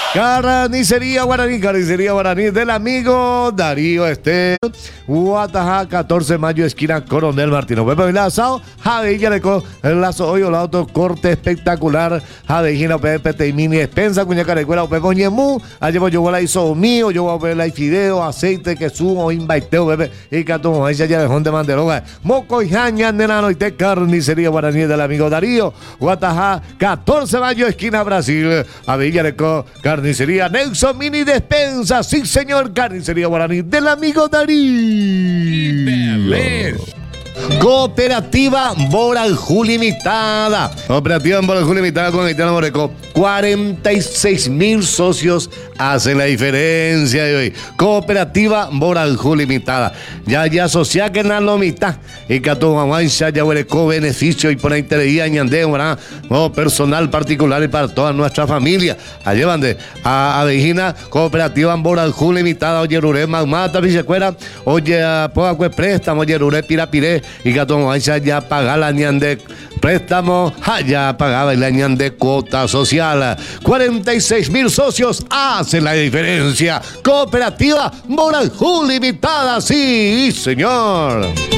Carnicería Guaraní del amigo Darío Guataja, 14 de mayo, esquina Coronel Martino. Pepe Vilazao, Javilla de el lazo hoy, el auto corte espectacular. Javejina, Pepe Teimini, Despensa, Cuñacarecuela, Pepe Oñemú. Allí yo voy a hizo mío, yo voy a ver la fideo, aceite, que sumo, invaiteo, Pepe. Y Catumo, ahí ya dejó de Manderoga. Moco y Jaña, Nenano y te Carnicería Guaraní del amigo Darío. Guataja, 14 de mayo, esquina Brasil. Javilla de Carnicería Nelson Mini Despensa, sí señor, Carnicería Guaraní del amigo Darío. Cooperativa Boranjú Limitada. Cooperativa Boranjú Limitada con Haitiano Moreco. 46,000 socios hacen la diferencia de hoy. Cooperativa Boranjú Limitada. Ya asociada que en la mitad. Y que a tu mamá ya hueleco beneficio y por interés añade, personal particular y para toda nuestra familia. Allí van de a Vejina, Cooperativa Boranjú Limitada. Oye, Ruré, Magmata, Vicecuera. Oye, Poacue Préstamo, oye, Ruré, Pirapiré. Y que a tu mamá ya paga la ñande préstamo, ya pagaba el año de cuota social. 46,000 socios hacen la diferencia. Cooperativa Boranjú Limitada, sí, señor.